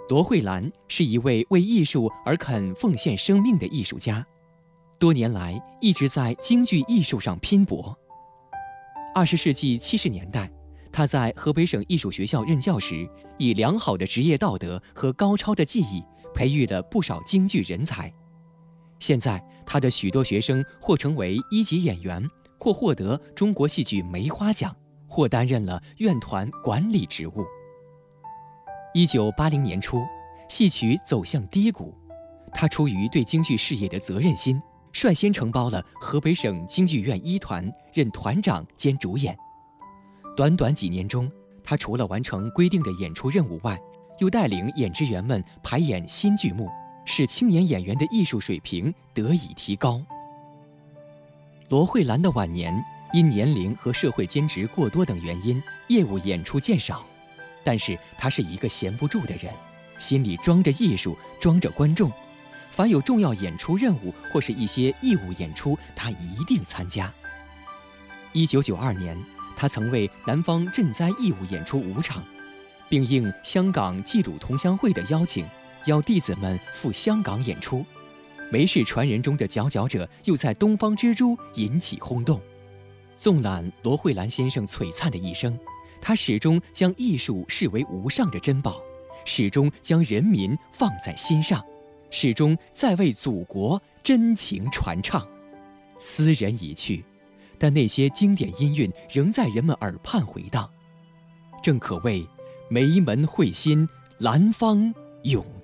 罗慧兰是一位为艺术而肯奉献生命的艺术家，多年来一直在京剧艺术上拼搏。20世纪70年代，他在河北省艺术学校任教时，以良好的职业道德和高超的技艺，培育了不少京剧人才。现在，他的许多学生或成为一级演员，或获得中国戏剧梅花奖，或担任了院团管理职务。1980年初，戏曲走向低谷，他出于对京剧事业的责任心，率先承包了河北省京剧院一团，任团长兼主演。短短几年中，他除了完成规定的演出任务外，又带领演职员们排演新剧目，使青年演员的艺术水平得以提高。罗慧兰的晚年因年龄和社会兼职过多等原因，业务演出渐少。但是他是一个闲不住的人，心里装着艺术，装着观众。凡有重要演出任务或是一些义务演出，他一定参加。1992年，他曾为南方赈灾义务演出5场，并应香港冀鲁同乡会的邀请，邀弟子们赴香港演出。梅氏传人中的佼佼者又在东方之珠引起轰动。纵览罗慧兰先生璀璨的一生，他始终将艺术视为无上的珍宝，始终将人民放在心上，始终在为祖国真情传唱。斯人已去，但那些经典音韵仍在人们耳畔回荡，正可谓梅门会心，兰芳永